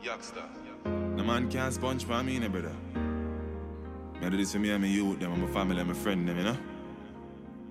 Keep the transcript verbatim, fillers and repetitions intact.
The man can't sponge for me, brother. I do this for me and my youth, them, and my family and my friend, them, you know?